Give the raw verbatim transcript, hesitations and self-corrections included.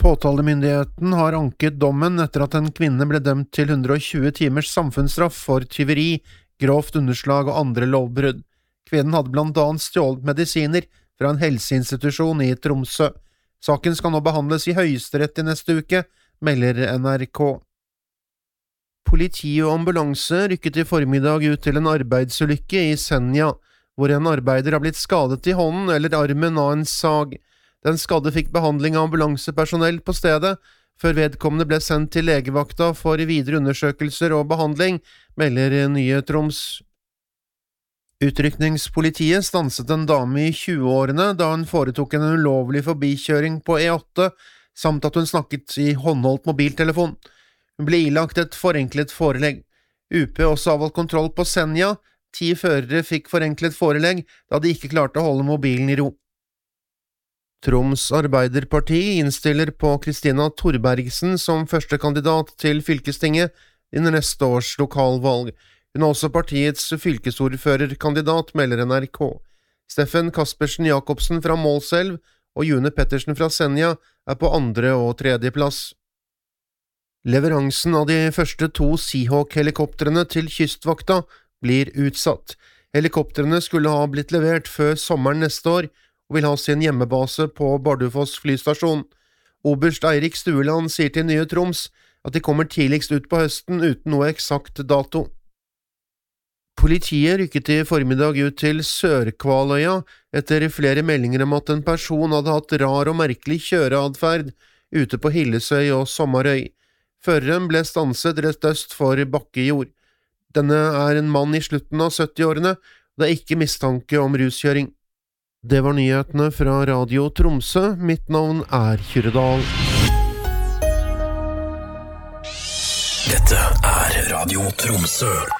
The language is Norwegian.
Påtalemyndigheten har anket dommen etter at en kvinne ble dømt til hundre og tjue timers samfunnsstraff for tyveri, grovt underslag og andre lovbrudd. Kvinnen hadde blant annet stjålet medisiner fra en helseinstitusjon i Tromsø. Saken skal nå behandles i Høyesterett i neste uke, melder N R K. Politi og ambulanse rykket i formiddag ut til en arbeidsulykke i Senja, hvor en arbeider har blitt skadet i hånden eller armen av en sag. Den skadde fikk behandling av ambulansepersonell på stedet, før vedkommende ble sendt til legevakta for videre undersøkelser og behandling, melder Nye Troms. Utrykningspolitiet stanset en dame i tjueårene da hun foretok en ulovlig forbikjøring på E åtte, samt at hun snakket i håndholdt mobiltelefon. Hun ble ilagt et forenklet forelegg. U P også avholdt kontroll på Senja. Ti førere fikk forenklet forelegg da de ikke klarte å holde mobilen i ro. Troms Arbeiderparti innstiller på Kristina Thorbergsen som første kandidat til fylkestinget innen neste års lokalvalg. Hun er også partiets fylkesordførerkandidat, melder N R K. Steffen Kaspersen Jakobsen fra Målselv og June Pettersen fra Senja er på andre og tredje plass. Leveransen av de første to Seahawk-helikoptrene til kystvakta blir utsatt. Helikoptrene skulle ha blitt levert før sommeren neste år, og vil ha sin hjemmebase på Bardufoss flystasjon. Oberst Eirik Stueland sier til Nye Troms at de kommer tidligst ut på høsten uten noe eksakt dato. Politiet rykket i formiddag ut til Sør-Kvaløya etter flere meldinger om at en person hadde hatt rar og merkelig kjøreadferd ute på Hillesøy og Sommarøy. Føreren ble stanset rett øst for Bakkejord. Denne er en mann i slutten av syttiårene, og det er ikke mistanke om ruskjøring. Det var nyhetene fra Radio Tromsø. Mitt navn er Kyrredal. Dette er Radio Tromsø.